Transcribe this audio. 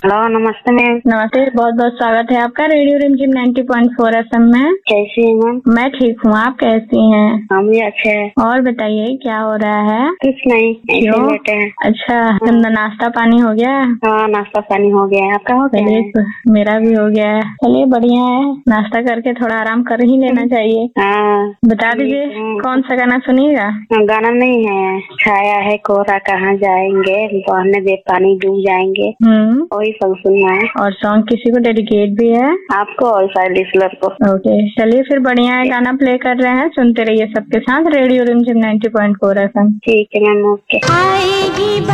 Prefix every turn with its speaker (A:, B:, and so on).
A: Hello, नमस्ते ma'am.
B: नमस्ते, बहुत बहुत स्वागत है आपका रेडियो रिमझिम 90.4 FM में।
A: कैसी है मैम?
B: मैं ठीक हूँ, आप कैसी हैं?
A: हम भी अच्छे हैं।
B: और बताइए क्या हो रहा है?
A: कुछ नहीं, ऐसे बैठे हैं।
B: अच्छा, नाश्ता पानी हो गया?
A: हाँ, नाश्ता पानी हो गया है। आपका हो गया है?
B: चलिए, मेरा भी हो गया है। चलिए, बढ़िया है। नाश्ता करके थोड़ा आराम कर ही लेना चाहिए।
A: हाँ।
B: बता दीजिए, कौन सा गाना सुनिएगा?
A: गाना नहीं है, छाया है कोहरा कहाँ जाएंगे, बहने दे पानी डूब जाएंगे, वही सब सुनना है।
B: और सॉन्ग किसी को डेडिकेट भी है?
A: आपको और शायद लिसनर को।
B: ओके, चलिए फिर बढ़िया है, गाना प्ले कर रहे हैं, सुनते रहिए सबके साथ रेडियो रिमझिम 90.4 FM।
A: ठीक है मैम, ओके।